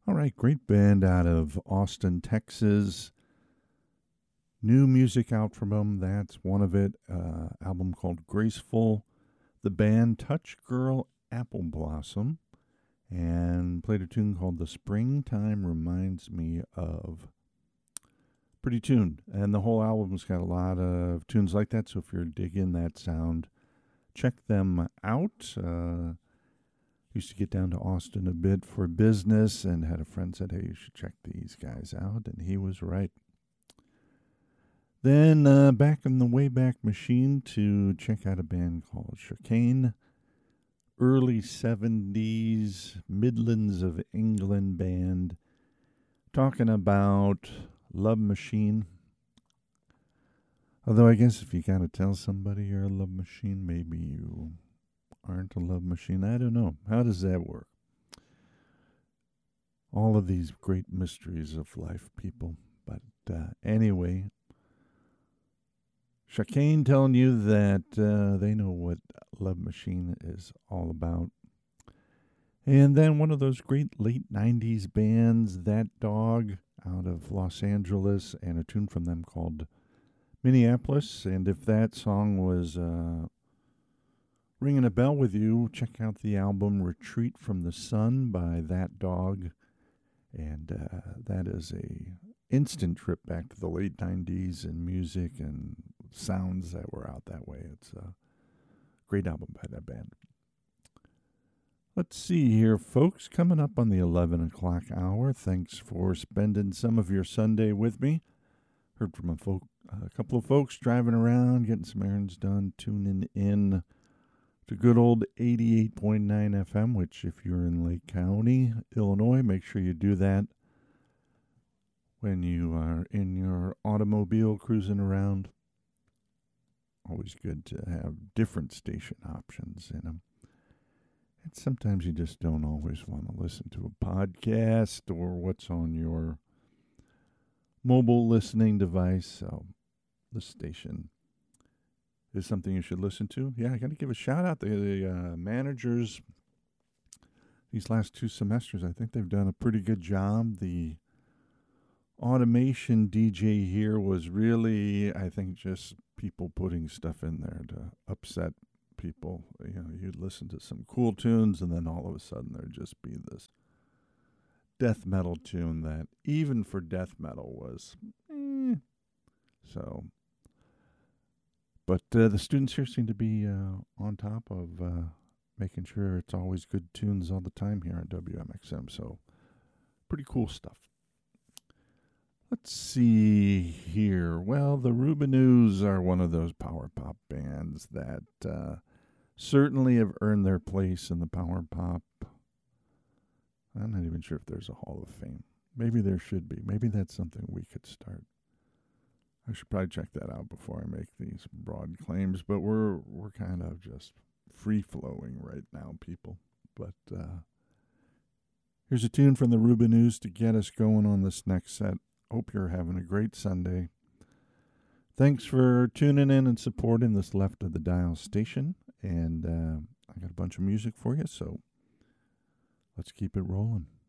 All right, great band out of Austin, Texas. New music out from them. That's one of it. Album called Graceful. The band Touch Girl Apple Blossom. And played a tune called The Springtime Reminds Me of. Pretty tuned. And the whole album's got a lot of tunes like that. So if you're digging that sound, check them out. Used to get down to Austin a bit for business and had a friend said, hey, you should check these guys out. And he was right. Then back in the Wayback Machine to check out a band called Chicane. Early 70s, Midlands of England band. Talking about Love Machine. Although I guess if you got to tell somebody you're a love machine, maybe you aren't a love machine. I don't know. How does that work? All of these great mysteries of life, people. But anyway, Chicane telling you that they know what Love Machine is all about. And then one of those great late 90s bands, That Dog, out of Los Angeles, and a tune from them called Minneapolis. And if that song was ringing a bell with you, check out the album Retreat from the Sun by That Dog. And that is a instant trip back to the late 90s in music and sounds that were out that way. It's a great album by that band. Let's see here, folks. Coming up on the 11 o'clock hour. Thanks for spending some of your Sunday with me. Heard from a couple of folks driving around, getting some errands done, tuning in to good old 88.9 FM, which if you're in Lake County, Illinois, make sure you do that when you are in your automobile cruising around. Always good to have different station options in them. And sometimes you just don't always want to listen to a podcast or what's on your mobile listening device. So this station is something you should listen to. Yeah, I got to give a shout out to the managers these last 2 semesters. I think they've done a pretty good job. The automation DJ here was really, I think, just people putting stuff in there to upset people. You know, you'd listen to some cool tunes and then all of a sudden there'd just be this death metal tune that even for death metal was so. But the students here seem to be on top of making sure it's always good tunes all the time here on WMXM. So pretty cool stuff. Let's see here. Well, the Rubinoos are one of those power pop bands that certainly have earned their place in the power pop. I'm not even sure if there's a Hall of Fame. Maybe there should be. Maybe that's something we could start. I should probably check that out before I make these broad claims, but we're kind of just free-flowing right now, people. But here's a tune from the Rubinoos to get us going on this next set. Hope you're having a great Sunday. Thanks for tuning in and supporting this Left of the Dial station. And I got a bunch of music for you, so let's keep it rolling.